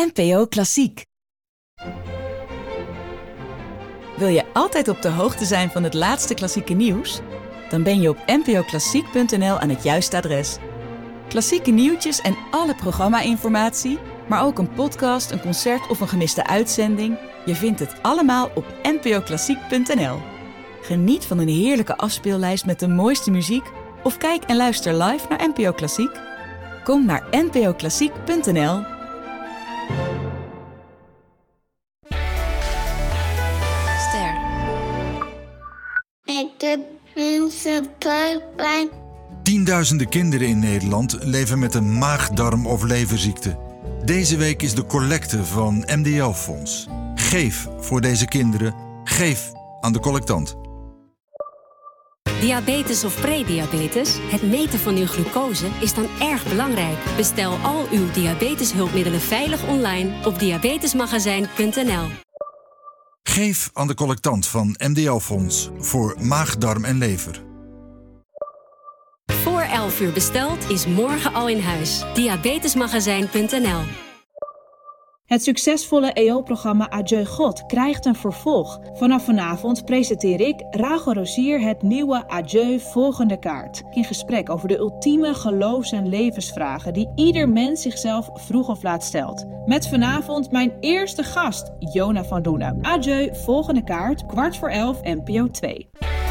NPO Klassiek. Wil je altijd op de hoogte zijn van het laatste klassieke nieuws? Dan ben je op npoklassiek.nl aan het juiste adres. Klassieke nieuwtjes en alle programma-informatie, maar ook een podcast, een concert of een gemiste uitzending. Je vindt het allemaal op npoklassiek.nl. Geniet van een heerlijke afspeellijst met de mooiste muziek of kijk en luister live naar NPO Klassiek. Kom naar npoklassiek.nl. Ster. Ik doe mensen pijn. Tienduizenden kinderen in Nederland leven met een maag-darm- of leverziekte. Deze week is de collecte van MDL-fonds. Geef voor deze kinderen. Geef aan de collectant. Diabetes of prediabetes? Het meten van uw glucose is dan erg belangrijk. Bestel al uw diabeteshulpmiddelen veilig online op diabetesmagazijn.nl. Geef aan de collectant van MDL-fonds voor maag, darm en lever. Voor 11 uur besteld is morgen al in huis. Diabetesmagazijn.nl. Het succesvolle EO-programma Adieu God krijgt een vervolg. Vanaf vanavond presenteer ik, Rachel Rosier, het nieuwe Adieu Volgende Kaart. In gesprek over de ultieme geloofs- en levensvragen die ieder mens zichzelf vroeg of laat stelt. Met vanavond mijn eerste gast, Jona van Doenen. Adieu Volgende Kaart, 11:15 NPO 2.